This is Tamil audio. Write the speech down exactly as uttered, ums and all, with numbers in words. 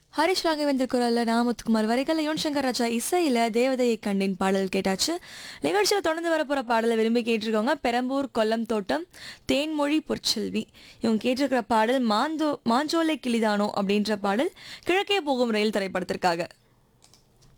ஹரிஷ் ராகவேந்தர் குரல்ல நாமத்துக்குமார் வரிகள் யுவன் சங்கர் ராஜா இசையில தேவதையை கண்டின் பாடல் கேட்டாச்சு. நிகழ்ச்சியில் தொடர்ந்து வரப்போற பாடலை விரும்பி கேட்டிருக்கவங்க பெரம்பூர் கொல்லம் தோட்டம் தேன்மொழி பொற்செல்வி. இவங்க கேட்டிருக்கிற பாடல் மாந்தோ மாஞ்சோலை கிளிதானோ அப்படின்ற பாடல் கிழக்கே போகும் ரயில் திரைப்படத்திற்காக.